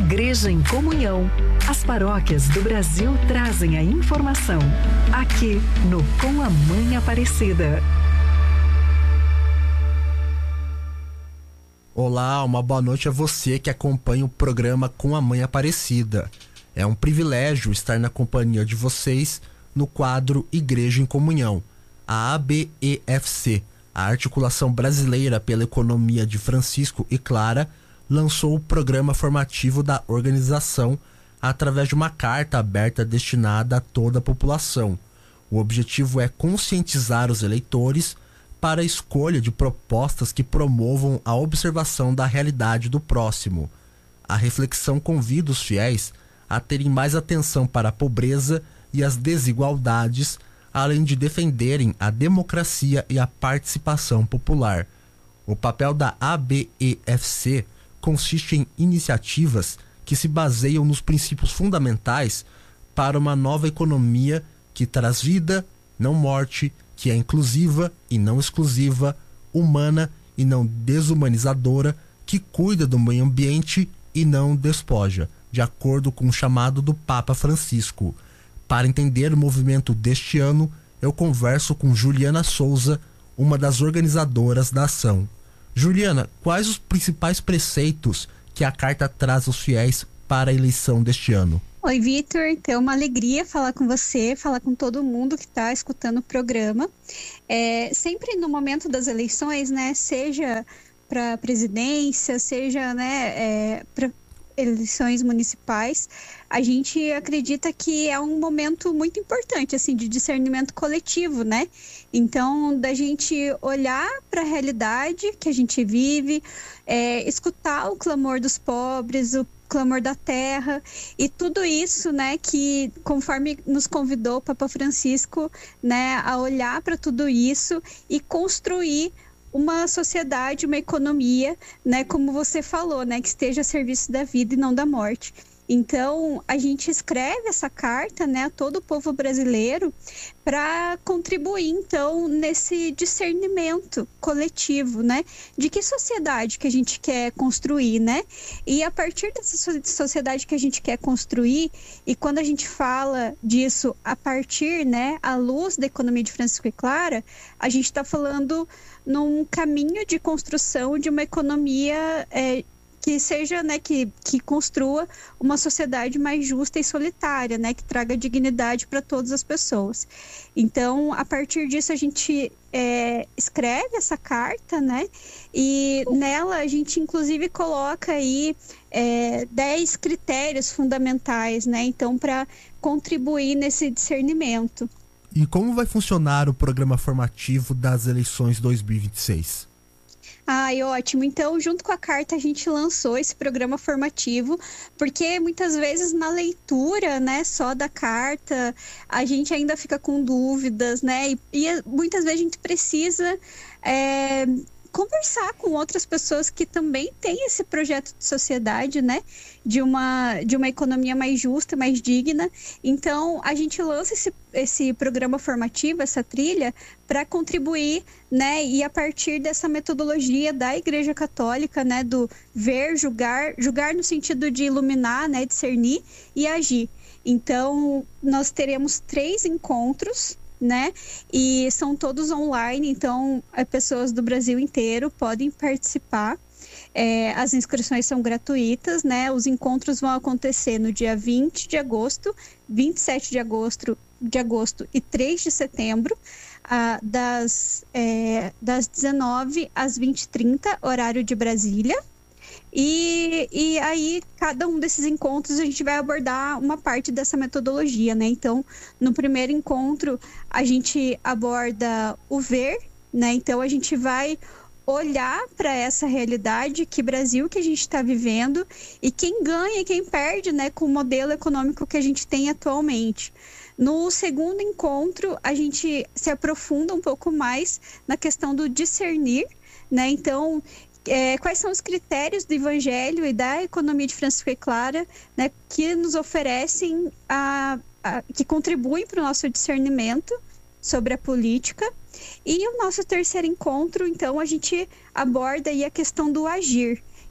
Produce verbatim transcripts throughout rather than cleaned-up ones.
Igreja em Comunhão. As paróquias do Brasil trazem a informação. Aqui no Com a Mãe Aparecida. Olá, uma boa noite a você que acompanha o programa Com a Mãe Aparecida. É um privilégio estar na companhia de vocês no quadro Igreja em Comunhão. A A B E F C, a Articulação Brasileira pela Economia de Francisco e Clara, lançou o programa formativo da organização através de uma carta aberta destinada a toda a população. O objetivo é conscientizar os eleitores para a escolha de propostas que promovam a observação da realidade do próximo. A reflexão convida os fiéis a terem mais atenção para a pobreza e as desigualdades, além de defenderem a democracia e a participação popular. O papel da A B E F C consiste em iniciativas que se baseiam nos princípios fundamentais para uma nova economia que traz vida, não morte, que é inclusiva e não exclusiva, humana e não desumanizadora, que cuida do meio ambiente e não despoja, de acordo com o chamado do Papa Francisco. Para entender o movimento deste ano, eu converso com Juliana Souza, uma das organizadoras da ação. Juliana, quais os principais preceitos que a carta traz aos fiéis para a eleição deste ano? Oi, Vitor, é uma alegria falar com você, falar com todo mundo que está escutando o programa. É, sempre no momento das eleições, né, seja para presidência, seja, né, é, para eleições municipais, a gente acredita que é um momento muito importante, assim, de discernimento coletivo, né? Então, da gente olhar para a realidade que a gente vive, é, escutar o clamor dos pobres, o clamor da terra e tudo isso, né, que conforme nos convidou o Papa Francisco, né, a olhar para tudo isso e construir uma sociedade, uma economia, né, como você falou, né, que esteja a serviço da vida e não da morte. Então, a gente escreve essa carta, né, a todo o povo brasileiro para contribuir, então, nesse discernimento coletivo, né, de que sociedade que a gente quer construir, né? E a partir dessa sociedade que a gente quer construir, e quando a gente fala disso a partir, né, à luz da economia de Francisco e Clara, a gente está falando num caminho de construção de uma economia é, que seja, né, que, que construa uma sociedade mais justa e solitária, né, que traga dignidade para todas as pessoas. Então, a partir disso, a gente é, escreve essa carta, né, e nela a gente, inclusive, coloca aí é, dez critérios fundamentais, né, então, para contribuir nesse discernimento. E como vai funcionar o programa formativo das eleições dois mil e vinte e seis? Ai, ótimo. Então, junto com a carta, a gente lançou esse programa formativo, porque muitas vezes na leitura, né, só da carta, a gente ainda fica com dúvidas, né, e, e muitas vezes a gente precisa é, conversar com outras pessoas que também têm esse projeto de sociedade, né, de uma, de uma economia mais justa, mais digna. Então, a gente lança esse, esse programa formativo, essa trilha, para contribuir, né, e a partir dessa metodologia da Igreja Católica, né, do ver, julgar, julgar no sentido de iluminar, né, discernir e agir. Então, nós teremos três encontros, né, e são todos online, então as pessoas do Brasil inteiro podem participar. É, as inscrições são gratuitas, né? Os encontros vão acontecer no dia vinte de agosto, vinte e sete de agosto, de agosto e três de setembro, ah, das, é, das dezenove às vinte e trinta, horário de Brasília. E, e aí, cada um desses encontros, a gente vai abordar uma parte dessa metodologia, né? Então, no primeiro encontro, a gente aborda o ver, né? Então, a gente vai olhar para essa realidade, que Brasil que a gente está vivendo e quem ganha e quem perde, né, com o modelo econômico que a gente tem atualmente. No segundo encontro, a gente se aprofunda um pouco mais na questão do discernir, né? Então, é, quais são os critérios do Evangelho e da economia de Francisco e Clara, né, que nos oferecem, a, a, que contribuem para o nosso discernimento sobre a política. E o nosso terceiro encontro, então, a gente aborda aí a questão do agir.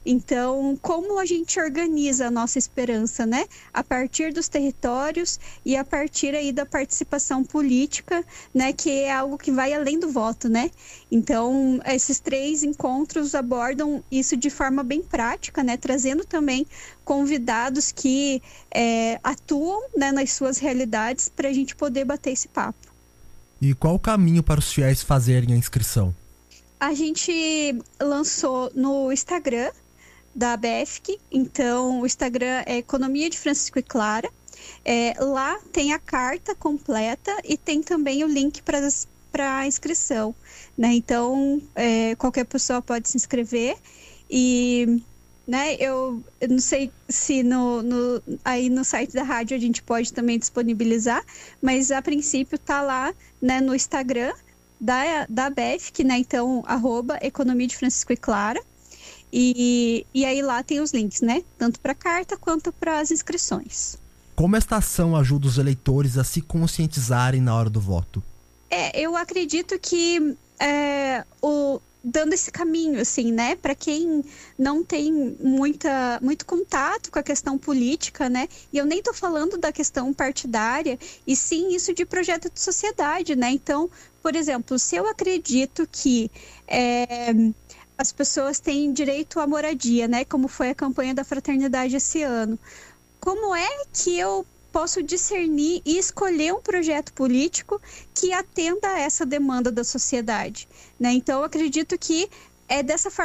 Então, como a gente organiza a nossa esperança, né? A partir dos territórios e a partir aí da participação política, né? Que é algo que vai além do voto, né? Então, esses três encontros abordam isso de forma bem prática, né? Trazendo também convidados que é, atuam, né, nas suas realidades para a gente poder bater esse papo. E qual o caminho para os fiéis fazerem a inscrição? A gente lançou no Instagram da A B E F C, então o Instagram é Economia de Francisco e Clara. É, lá tem a carta completa e tem também o link para a inscrição, né? Então, é, qualquer pessoa pode se inscrever e, né, eu, eu não sei se no, no, aí no site da rádio a gente pode também disponibilizar, mas a princípio tá lá, né, no Instagram da, da A B E F C, né? Então, arroba Economia de Francisco e Clara. E, e aí lá tem os links, né? Tanto para a carta quanto para as inscrições. Como esta ação ajuda os eleitores a se conscientizarem na hora do voto? É, eu acredito que é, o, dando esse caminho, assim, né? Para quem não tem muita, muito contato com a questão política, né? E eu nem tô falando da questão partidária, e sim isso de projeto de sociedade, né? Então, por exemplo, se eu acredito que... É, as pessoas têm direito à moradia, né? Como foi a campanha da fraternidade esse ano. Como é que eu posso discernir e escolher um projeto político que atenda a essa demanda da sociedade, né? Então, eu acredito que é dessa forma